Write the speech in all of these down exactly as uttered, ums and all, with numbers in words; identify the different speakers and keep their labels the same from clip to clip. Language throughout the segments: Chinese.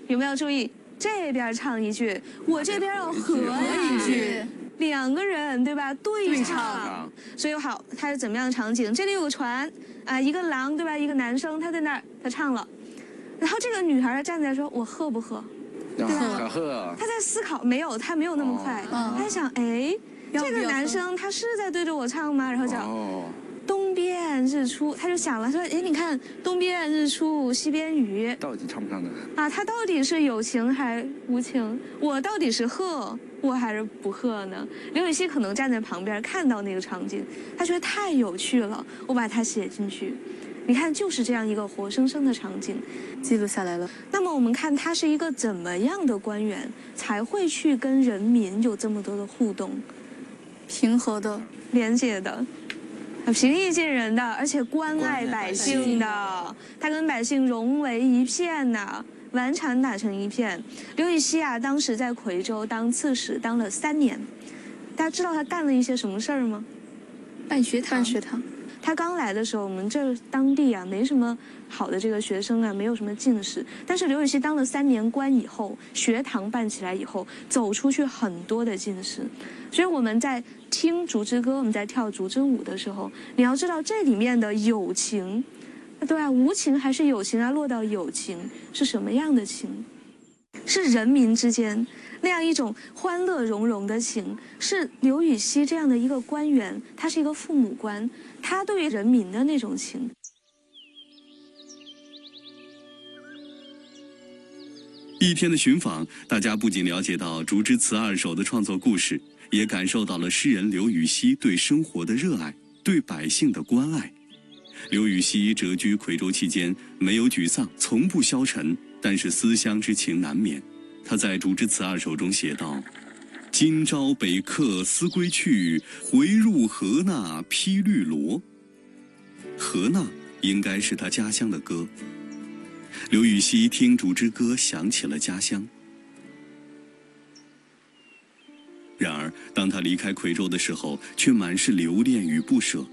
Speaker 1: 有没有注意？这边唱一句，我这边要合一句，两个人对吧？对唱。所以好，它是怎么样的场景？这里有个船啊、呃，一个狼对吧？一个男生他在那儿，他唱了，然后这个女孩站在说：“我喝不喝？”对吧？
Speaker 2: 喝。
Speaker 1: 他在思考，没有，他没有那么快，哦、他在想，哎，这个男生他是在对着我唱吗？然后讲。哦东边日出，他就想了，说：“哎，你看东边日出西边雨，
Speaker 2: 到底唱不唱的
Speaker 1: 啊？他到底是有情还是无情？我到底是贺我还是不贺呢？”刘禹锡可能站在旁边看到那个场景，他觉得太有趣了，我把它写进去。你看，就是这样一个活生生的场景，
Speaker 3: 记录下来了。
Speaker 1: 那么我们看他是一个怎么样的官员，才会去跟人民有这么多的互动？
Speaker 3: 平和的、
Speaker 1: 廉洁的。平易近人的，而且关爱百姓的，他跟百姓融为一片呐，顽缠打成一片。刘禹锡啊，当时在夔州当刺史，当了三年。大家知道他干了一些什么事儿吗？
Speaker 3: 办学堂，办学堂。
Speaker 1: 他刚来的时候，我们这当地啊没什么好的这个学生啊，没有什么进士。但是刘禹锡当了三年官以后，学堂办起来以后，走出去很多的进士。所以我们在听竹枝歌，我们在跳竹枝舞的时候，你要知道这里面的有情，对啊，无情还是有情啊？落到有情是什么样的情？是人民之间那样一种欢乐融融的情，是刘禹锡这样的一个官员，他是一个父母官，他对于人民的那种情。
Speaker 4: 一天的寻访，大家不仅了解到《竹枝词二首》的创作故事，也感受到了诗人刘禹锡对生活的热爱，对百姓的关爱。刘禹锡谪居夔州期间，没有沮丧，从不消沉，但是思乡之情难免。他在《竹枝词二首》中写道：“今朝北客思归去，回入河那披绿萝。”河那应该是他家乡的歌。刘禹锡听竹枝歌，想起了家乡。然而，当他离开夔州的时候，却满是留恋与不舍。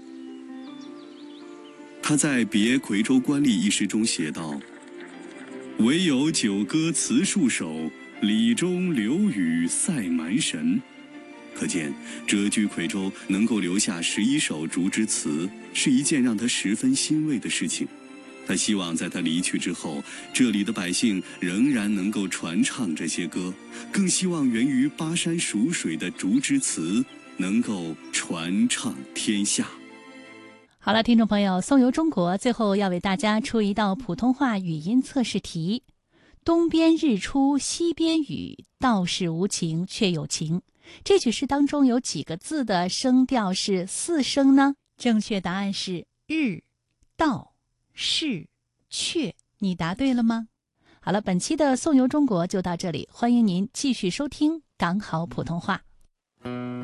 Speaker 4: 他在《别夔州官吏》一诗中写道：“唯有九歌词数首，李中刘禹赛蛮神。”可见，谪居夔州能够留下十一首竹枝词，是一件让他十分欣慰的事情。他希望在他离去之后，这里的百姓仍然能够传唱这些歌，更希望源于巴山蜀水的竹枝词能够传唱天下。
Speaker 5: 好了，听众朋友，颂游中国最后要为大家出一道普通话语音测试题：东边日出西边雨，道是无情却有情。这句诗当中有几个字的声调是四声呢？正确答案是日、道、是、却。你答对了吗？好了，本期的颂游中国就到这里，欢迎您继续收听港好普通话。